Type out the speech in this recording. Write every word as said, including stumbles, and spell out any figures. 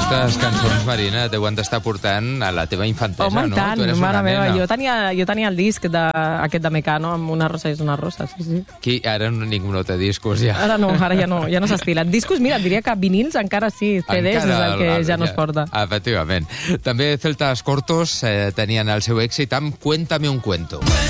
Aquestes cançons, Marina, deuen d'estar portant a la teva infantesa, Home, no? i tant, Tu eres mare una meva. nena. Jo tenia, jo tenia el disc de, aquest de Mecano amb Una rosa és una rosa, sí, sí. Qui? Ara no, ningú no té discos, ja. Ara no, ara ja no, ja no s'estila. Discos, mira, et diria que vinils encara sí, C Ds és el que ja no es porta. Efectivament. També Celtas Cortos eh, tenien el seu èxit amb Cuéntame un cuento.